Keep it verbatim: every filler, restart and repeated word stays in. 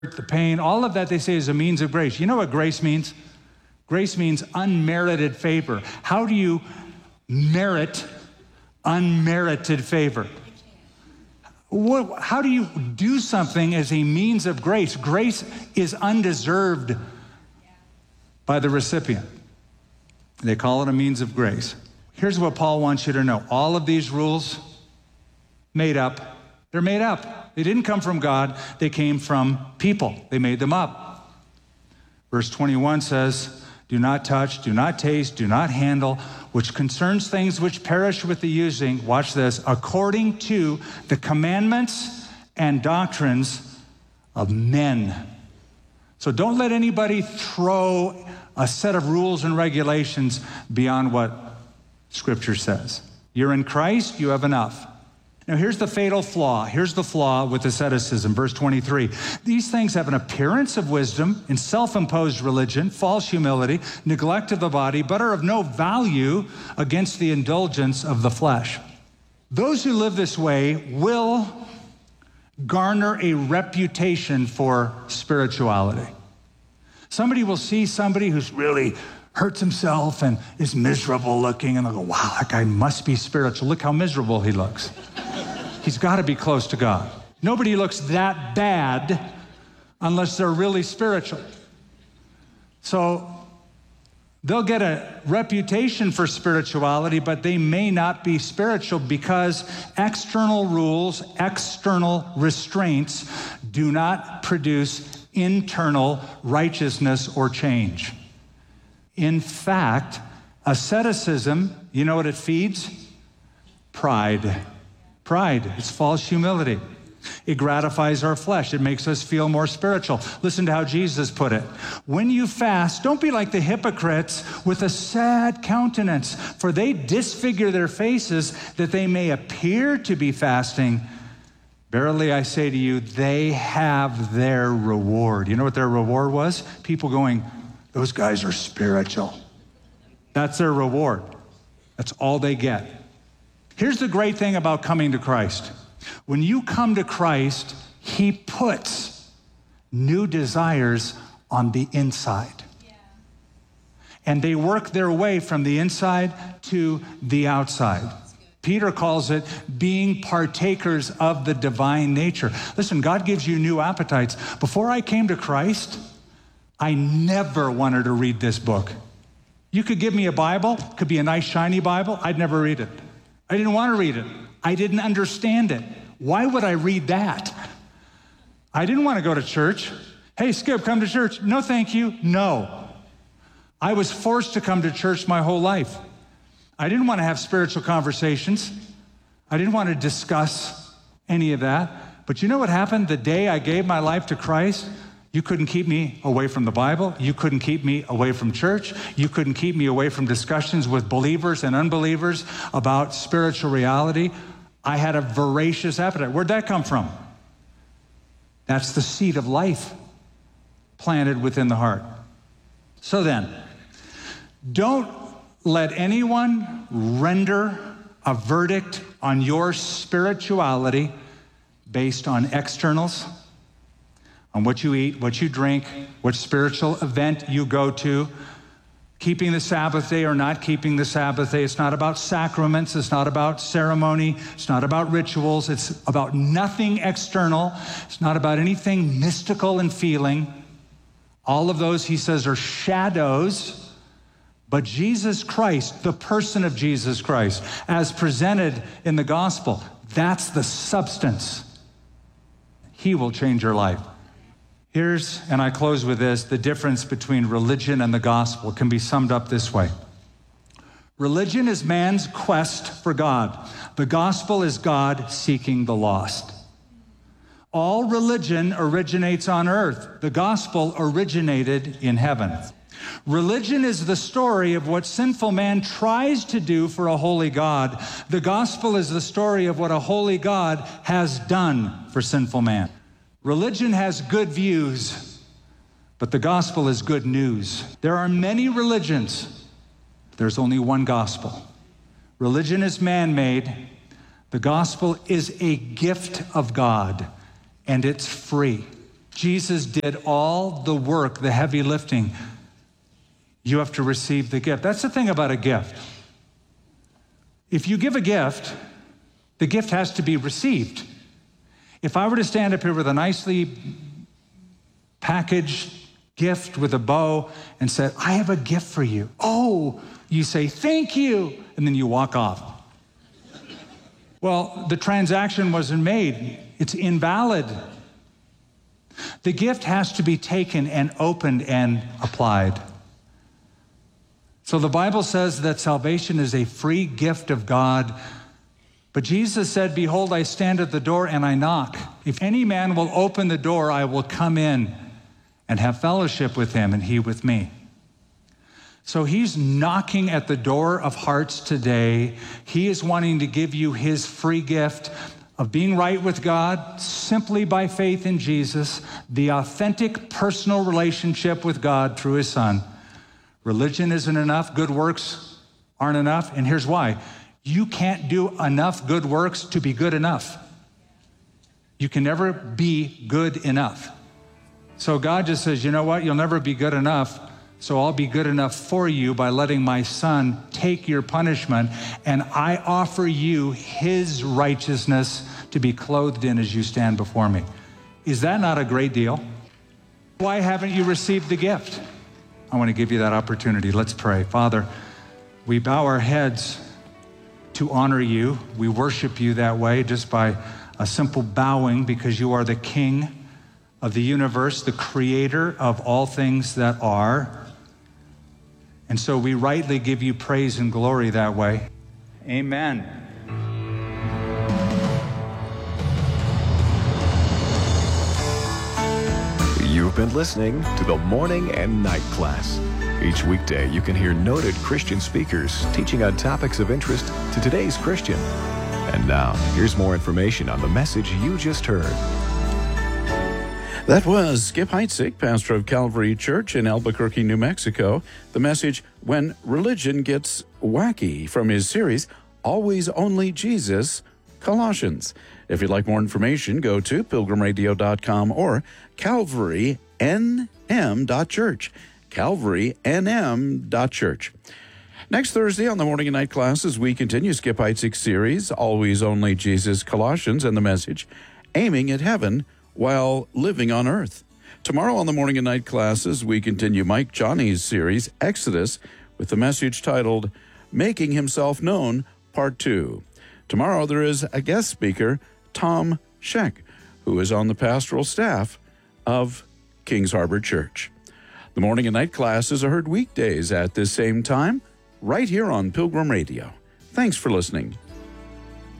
the pain, all of that they say is a means of grace. You know what grace means? Grace means unmerited favor. How do you merit unmerited favor? What, how do you do something as a means of grace? Grace is undeserved by the recipient. They call it a means of grace. Here's what Paul wants you to know. All of these rules, made up. They're made up. They didn't come from God. They came from people. They made them up. Verse twenty-one says, do not touch, do not taste, do not handle, which concerns things which perish with the using, watch this, according to the commandments and doctrines of men. So don't let anybody throw a set of rules and regulations beyond what Scripture says. You're in Christ, you have enough. Now here's the fatal flaw. Here's the flaw with asceticism, verse twenty-three. These things have an appearance of wisdom in self-imposed religion, false humility, neglect of the body, but are of no value against the indulgence of the flesh. Those who live this way will garner a reputation for spirituality. Somebody will see somebody who's really hurts himself and is miserable looking, and they'll go, wow, that guy must be spiritual. Look how miserable he looks. He's got to be close to God. Nobody looks that bad unless they're really spiritual. So they'll get a reputation for spirituality, but they may not be spiritual because external rules, external restraints do not produce internal righteousness or change. In fact, asceticism, you know what it feeds? Pride. Pride. It's false humility. It gratifies our flesh. It makes us feel more spiritual. Listen to how Jesus put it. When you fast, don't be like the hypocrites with a sad countenance, for they disfigure their faces that they may appear to be fasting. Verily I say to you, they have their reward. You know what their reward was? People going, those guys are spiritual. That's their reward. That's all they get. Here's the great thing about coming to Christ. When you come to Christ, he puts new desires on the inside. Yeah. And they work their way from the inside to the outside. Peter calls it being partakers of the divine nature. Listen, God gives you new appetites. Before I came to Christ, I never wanted to read this book. You could give me a Bible, could be a nice shiny Bible, I'd never read it. I didn't want to read it. I didn't understand it. Why would I read that? I didn't want to go to church. Hey, Skip, come to church. No, thank you. No. I was forced to come to church my whole life. I didn't want to have spiritual conversations. I didn't want to discuss any of that. But you know what happened the day I gave my life to Christ? You couldn't keep me away from the Bible. You couldn't keep me away from church. You couldn't keep me away from discussions with believers and unbelievers about spiritual reality. I had a voracious appetite. Where'd that come from? That's the seed of life planted within the heart. So then, don't let anyone render a verdict on your spirituality based on externals, on what you eat, what you drink, what spiritual event you go to, keeping the Sabbath day or not keeping the Sabbath day. It's not about sacraments. It's not about ceremony. It's not about rituals. It's about nothing external. It's not about anything mystical and feeling. All of those, he says, are shadows. But Jesus Christ, the person of Jesus Christ, as presented in the gospel, that's the substance. He will change your life. Here's, and I close with this, the difference between religion and the gospel can be summed up this way. Religion is man's quest for God. The gospel is God seeking the lost. All religion originates on earth. The gospel originated in heaven. Religion is the story of what sinful man tries to do for a holy God. The gospel is the story of what a holy God has done for sinful man. Religion has good views, but the gospel is good news. There are many religions. There's only one gospel. Religion is man-made. The gospel is a gift of God, and it's free. Jesus did all the work, the heavy lifting. You have to receive the gift. That's the thing about a gift. If you give a gift, the gift has to be received. If I were to stand up here with a nicely packaged gift with a bow and said, I have a gift for you. Oh, you say, thank you, and then you walk off. Well, the transaction wasn't made. It's invalid. The gift has to be taken and opened and applied. So the Bible says that salvation is a free gift of God. But Jesus said, behold, I stand at the door and I knock. If any man will open the door, I will come in and have fellowship with him and he with me. So he's knocking at the door of hearts today. He is wanting to give you his free gift of being right with God simply by faith in Jesus, the authentic personal relationship with God through his Son. Religion isn't enough. Good works aren't enough. And here's why. You can't do enough good works to be good enough. You can never be good enough. So God just says, you know what? You'll never be good enough. So I'll be good enough for you by letting my Son take your punishment, and I offer you his righteousness to be clothed in as you stand before me. Is that not a great deal? Why haven't you received the gift? I want to give you that opportunity. Let's pray. Father, we bow our heads to honor you. We worship you that way just by a simple bowing, because you are the King of the universe, the creator of all things that are. And so we rightly give you praise and glory that way. Amen. You've been listening to the Morning and Night Class. Each weekday, you can hear noted Christian speakers teaching on topics of interest to today's Christian. And now, here's more information on the message you just heard. That was Skip Heitzig, pastor of Calvary Church in Albuquerque, New Mexico. The message, When Religion Gets Wacky, from his series, Always Only Jesus, Colossians. If you'd like more information, go to pilgrim radio dot com or calvary n m dot church. calvary n m dot church. Next Thursday on the Morning and Night Classes, we continue Skip Heitzig's series, Always Only Jesus, Colossians, and the message, Aiming at Heaven While Living on Earth. Tomorrow on the Morning and Night Classes, we continue Mike Johnny's series, Exodus, with the message titled, Making Himself Known, Part two. Tomorrow there is a guest speaker, Tom Scheck, who is on the pastoral staff of Kings Harbor Church. The Morning and Night Classes are heard weekdays at this same time, right here on Pilgrim Radio. Thanks for listening.